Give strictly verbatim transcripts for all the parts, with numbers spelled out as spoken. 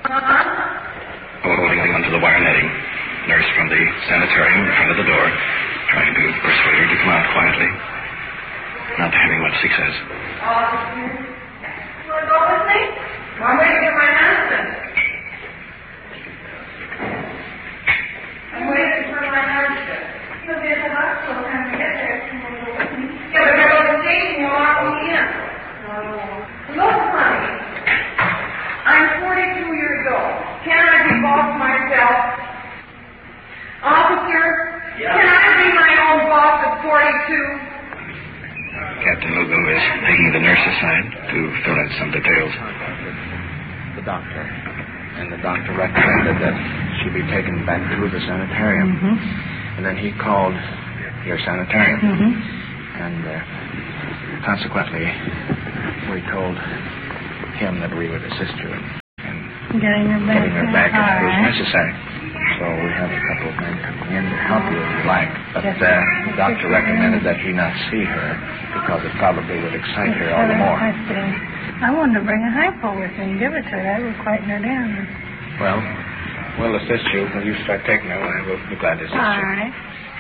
Holding onto the wire netting. Nurse from the sanitarium in front of the door, trying to persuade her to come out quietly. Not having much success. You want to go with me? I'm waiting for my husband. I'm waiting for my husband. He'll be at the hospital when we get there. Yeah, but there was a station, you'll lock me in. Look, honey. I'm forty-two years old. Can I be boss myself? Officer, yeah. Can I be my own boss at forty-two? Captain Lugo is taking the nurse aside to fill out some details. The doctor. And the doctor recommended that she be taken back to the sanitarium. Mm-hmm. And then he called your sanitarium. Mm-hmm. And uh, consequently, we told him that we would assist you in getting her back, getting her back if it was right. necessary. So we have a couple of men coming in to help you if you like. But uh, the doctor recommended that you not see her because it probably would excite her all the more. I wanted to bring a hypo with me and give it to her. That would quieten her down. Well, we'll assist you when you start taking her. I will be glad to assist all you. All right.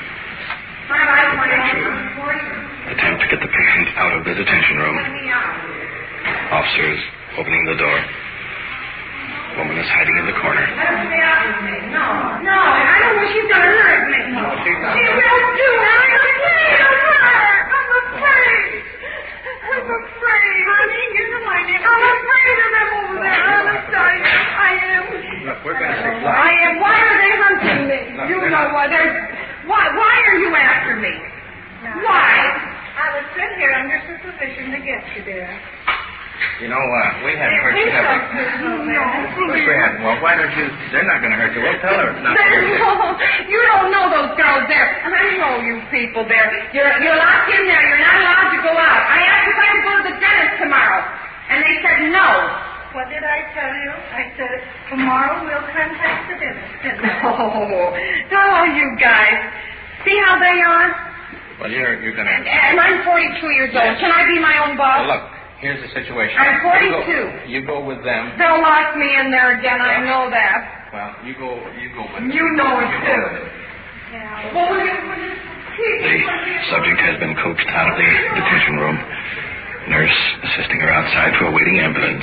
Attempt to get the patient out of the detention room. Officers opening the door. Woman is hiding in the corner. Let me out with me. No, no, I don't wish she's going to hurt me. No, she will do it. I'm afraid of her. I'm afraid. I'm afraid. Honey, you know my name. I'm afraid of them over there. Honest, I am. I am. Look, we're going to say I am. Why are they hunting me? No, you know why. They're... Why, why are you after me? No. Why? I was sent here under supervision to get you there. You know, uh, we haven't hurt you, have we? No. Of course we haven't. Well, why don't you... They're not going to hurt you. We'll tell her it's not going to hurt you. No, you don't know those girls there. I know you people there. You're, you're locked in there. You're not allowed to go out. I asked if I could go to the dentist tomorrow, and they said no. What did I tell you? I said, tomorrow we'll contact the dentist. Oh, oh, you guys. See how they are? Well, you're, you're going to... And, and I'm forty-two years old. Can I be my own boss? Well, look, here's the situation. I'm forty-two. You go, you go with them. They'll lock me in there again. I know that. Well, you go, you go with them. You know it, you too. Go with them. Yeah. Well, will you, will you The subject has been coaxed out of the detention room. Nurse assisting her outside to a waiting ambulance.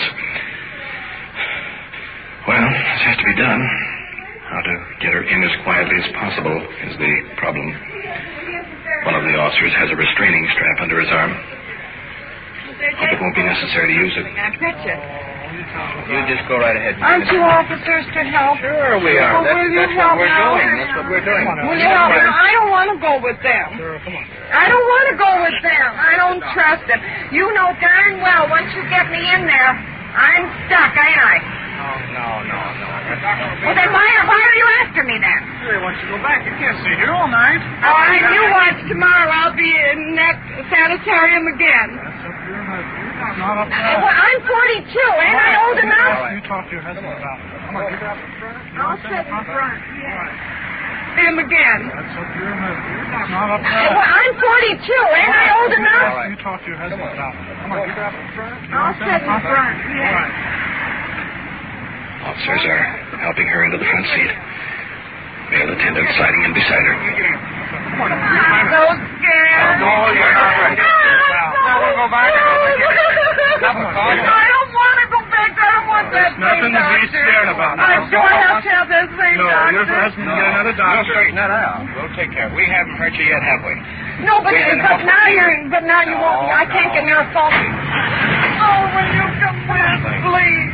Well, this has to be done. How to get her in as quietly as possible is the problem. One of the officers has a restraining strap under his arm. Hope it won't be necessary to use it. I bet you. You just go right ahead. Aren't you officers to help? Sure we are. Well, That's, will you that's help what we're now? doing. That's what we're doing. Will you help me? I don't want to go with them. I don't want to go with them. I don't trust them. You know darn well, once you get me in there, I'm stuck, ain't I? No, no, no, no. Well, then why, why are you after me then? They want you to go back. You can't stay here all night. Oh, I knew once tomorrow I'll be in that sanitarium again. Not up Well, I'm forty-two. Ain't I old enough? You talk to your husband about it. I'm going to get out in front. I'll sit in front. Yeah. Him again. That's up to your husband. Not up Well, I'm forty-two. Ain't I old enough? You talk to your husband about it. I'm going to get out in front. I'll sit in front. Yeah. Officers are helping her into the front seat. Male attendant sliding in beside her. I'm so scared. No, you're not ready. Now we'll go back and we'll get it. I don't want to go back. I don't want that thing, Nothing to be scared about. I'm sure I have to have this thing, No, doctor. your husband will get another doctor. We'll straighten that out. We'll take care of it. We haven't hurt you yet, have we? No, but, We haven't but helped now you. you're, but now you No, won't. I can't no. get near a phone. Oh, will you come with, please?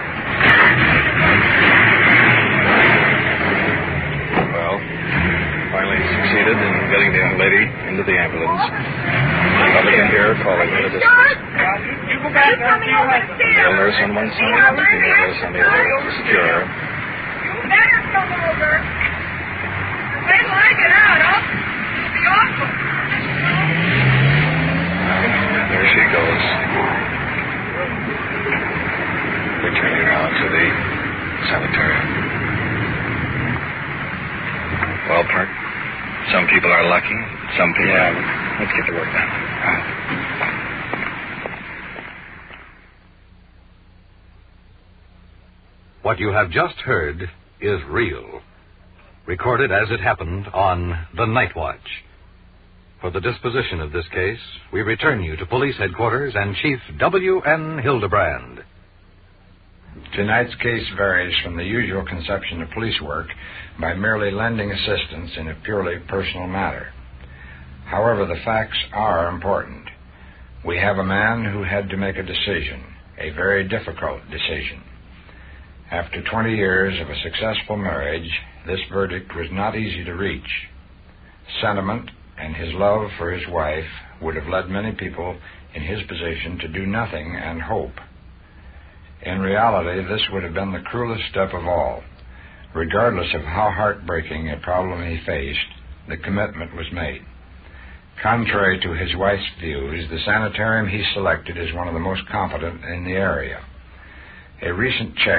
Well, finally succeeded in getting the young lady into the ambulance. Public in here calling in a distance. You go back there. The male nurse on one side, and the female nurse on the other to secure her. You better come over. Wait till I get out. I'll be awful. And there she goes. Returning now to the sanitarium. Well, Park, some people are lucky, some people aren't. Let's get to work now. Uh, What you have just heard is real. Recorded as it happened on The Night Watch. For the disposition of this case, we return you to Police Headquarters and Chief W N Hildebrand. Tonight's case varies from the usual conception of police work by merely lending assistance in a purely personal matter. However, the facts are important. We have a man who had to make a decision, a very difficult decision. After twenty years of a successful marriage, this verdict was not easy to reach. Sentiment and his love for his wife would have led many people in his position to do nothing and hope. In reality, this would have been the cruelest step of all. Regardless of how heartbreaking a problem he faced, the commitment was made. Contrary to his wife's views, the sanitarium he selected is one of the most competent in the area. A recent check